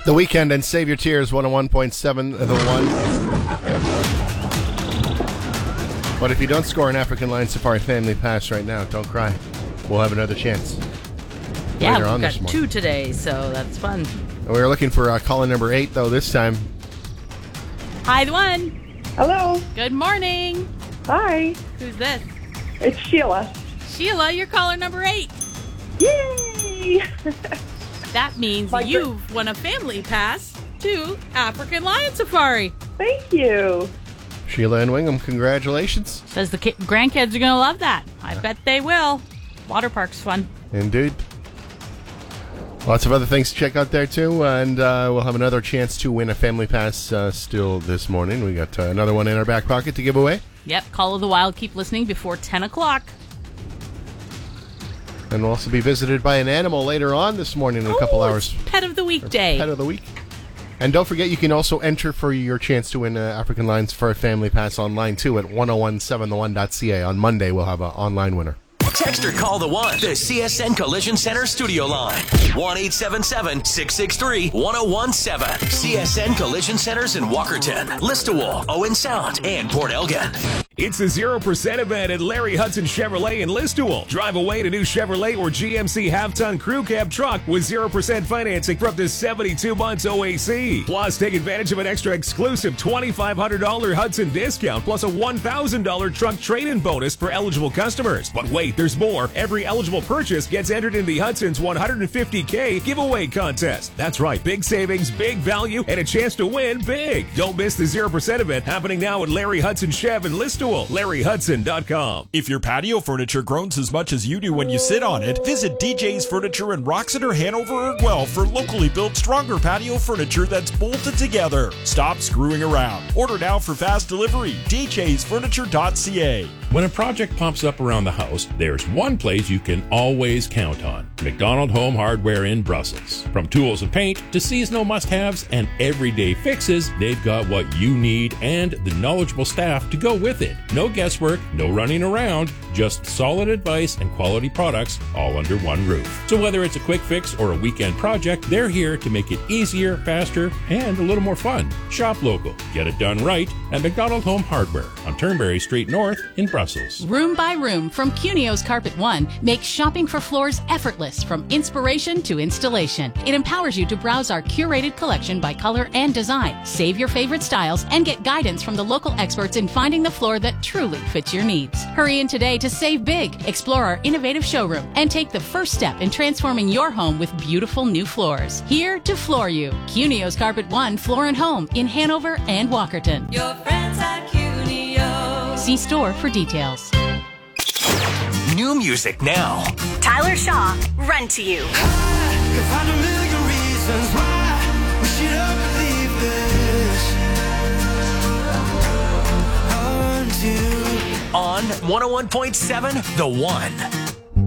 The Weekend and Save Your Tears, 101.7, The One. But if you don't score an African Lion Safari Family Pass right now, don't cry. We'll have another chance. Yeah, we've got 2 today, so that's fun. We were looking for caller number 8, though, this time. Hi, The One. Hello. Good morning. Hi. Who's this? It's Sheila. Sheila, you're caller number 8. Yay! That means you've won a family pass to African Lion Safari. Thank you. Sheila and Wingham, congratulations. Says the grandkids are going to love that. I bet they will. Water park's fun. Indeed. Lots of other things to check out there, too. And we'll have another chance to win a family pass still this morning. We got another one in our back pocket to give away. Yep, Call of the Wild. Keep listening before 10 o'clock. And we'll also be visited by an animal later on this morning in a couple hours. Pet of the Week Day. Pet of the Week. And don't forget, you can also enter for your chance to win African Lions for a family pass online, too, at 1017thone.ca. On Monday, we'll have an online winner. Text or call the One, the CSN Collision Center studio line. 1-877-663-1017. CSN Collision Centers in Walkerton, Listowel, Owen Sound, and Port Elgin. It's the 0% event at Larry Hudson Chevrolet in Listowel. Drive away in a new Chevrolet or GMC half-ton crew cab truck with 0% financing for up to 72 months OAC. Plus, take advantage of an extra exclusive $2,500 Hudson discount plus a $1,000 truck trade-in bonus for eligible customers. But wait, there's more. Every eligible purchase gets entered in the Hudson's $150K giveaway contest. That's right, big savings, big value, and a chance to win big. Don't miss the 0% event happening now at Larry Hudson Chev in Listowel. LarryHudson.com. If your patio furniture groans as much as you do when you sit on it, visit DJ's Furniture in Roxeter, Hanover, or Guelph for locally built stronger patio furniture that's bolted together. Stop screwing around. Order now for fast delivery. DJ'sFurniture.ca. When a project pops up around the house, there's one place you can always count on. McDonald Home Hardware in Brussels. From tools and paint to seasonal must-haves and everyday fixes, they've got what you need and the knowledgeable staff to go with it. No guesswork, no running around, just solid advice and quality products all under one roof. So whether it's a quick fix or a weekend project, they're here to make it easier, faster, and a little more fun. Shop local. Get it done right at McDonald Home Hardware on Turnberry Street North in Brussels. Room by room from Cunio's Carpet One makes shopping for floors effortless from inspiration to installation. It empowers you to browse our curated collection by color and design, save your favorite styles, and get guidance from the local experts in finding the floor that truly fits your needs. Hurry in today to save big, explore our innovative showroom, and take the first step in transforming your home with beautiful new floors. Here to floor you. Cunio's Carpet One Floor and Home in Hanover and Walkerton. Your friends at Cunio. See store for details. New music now. Tyler Shaw, Run to You. I can find a million reasons why we should all believe this. On 101.7 The One.